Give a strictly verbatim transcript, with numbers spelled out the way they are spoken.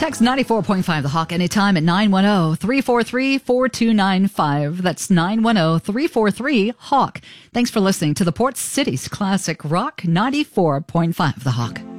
Text ninety-four point five The Hawk anytime at nine one zero, three four three, four two nine five. That's nine one zero, three four three, Hawk. Thanks for listening to the Port City's Classic Rock ninety-four point five The Hawk.